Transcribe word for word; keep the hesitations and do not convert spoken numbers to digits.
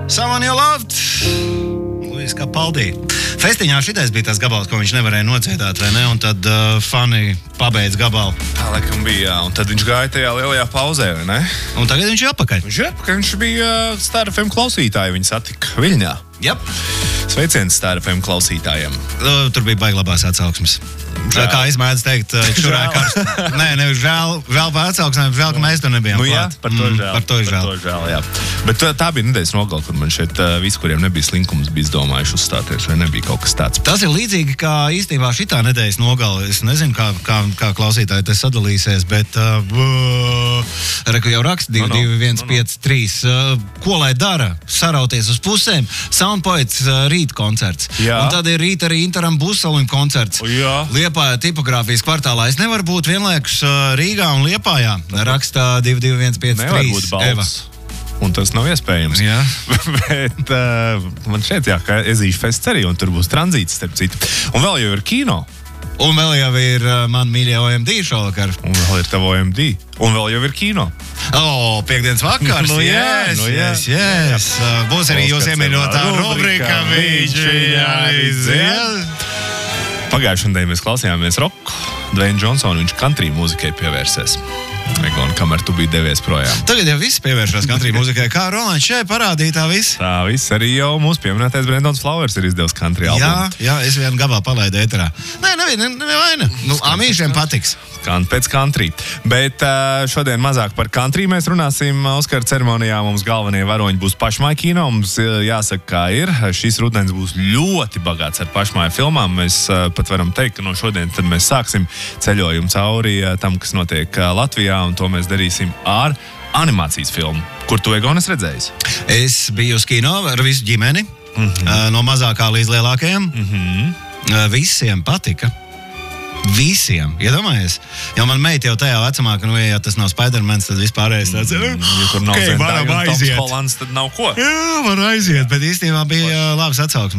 Someone You Loved. Luis Capaldi. Festiņā šitais bija tas gabals, ko viņš nevarēja nocietāt, vai ne? Un tad uh, fani pabeidz gabalu. Tā laikam bija, jā. Un tad viņš gāja tajā lielajā pauzē, vai ne? Un tagad viņš ir apakaļ. Viņš ir apakaļ, viņš bija uh, Star F M klausītāji, viņi satika Viļņā. Jep. Sveiciens Star F M klausītājiem. Uh, tur bija baigi labās atsauksmes. Žēl. Kā izmēdz teikt, čurāja karstu. Nē, nevis žēl, žēl par atsauksmēm, žēl, ka mēs tur nebijām nu, jā, klāt. par to žēl. Mm, par to žēl. Par to žēl, jā. Bet tā bija nedēļas nogala, kur man šeit uh, visi, kuriem nebija slinkums, bija izdomājuši uzstāties, vai nebija kaut kas tāds. Tas ir līdzīgi kā īstenībā šitā nedēļas nogala. Es nezinu, kā, kā, kā klausītāji te sadalīsies, bet uh, reku jau raksta divi divi viens pieci trīs. Uh, ko lai dara? Sarauties uz pusēm. Soundpoints uh, rīt koncerts. Jā. Un tad ir rīt arī Interam Busalim koncerts. Jā. Liepājā tipogrāfijas kvartālā. Es nevaru būt vienlaikus uh, Rīgā un Liepājā. Raksta divi divi viens pieci trīs. Nevar būt balss. Un tas nav iespējams. Jā. Bet uh, man šeit, jā, ka Ezīšu fests arī, un tur būs tranzīts, starp citu. Un vēl jau ir kino. Un vēl jau ir uh, man mīļie O M D šovakar. Un vēl ir tava O M D. Un vēl jau ir kino. O, oh, piekdienas vakars. Nu jā, yes, nu jā. yes, yes. Uh, būs arī jūs iemīļotā rubrika. Viņš arī zina. Pagājušajā nedēļā mēs klausījāmies roku. Dwayne Johnson, viņš country mūzikai pievērsies. Egon, kamēr tu biji devies projām. Tagad jau viss pievēršās country mūzikai. Kā Rolands šeit parādīja tā viss? Tā viss arī jau mūsu pieminētais Brendons Flowers ir izdevis country albumu. Jā, jā, es vienu gabalā palaidu ēterā. Nē, neviena, nevaina. Nu, amīšiem patiks. Kan pēc country. Bet uh, šodien mazāk par country mēs runāsim. Oskara ceremonijā mums galvenie varoņi būs pašmāju kino. Mums uh, jāsaka, kā ir. Šis rudens būs ļoti bagāts ar pašmāju filmām. Mēs uh, pat varam teikt, ka no šodien tad mēs sāksim ceļojumu cauri uh, tam, kas notiek uh, Latvijā, un to mēs darīsim ar animācijas filmu. Kur tu, Egon, esi redzējis? Es biju uz kino ar visu ģimeni. Mm-hmm. uh, no mazākā līdz lielākajiem. Mm-hmm. uh, visiem patika. Visiem, iedomājies. Jo man meita jau tajā vecumā, ka, nu, ja tas nav Spidermans, tad vispārējais tāds, mm, ja tur nav okay, Zendaya un Toms aiziet. Hollands, tad nav ko. Jā, var aiziet, bet īstenībā bija labs atsauksmes.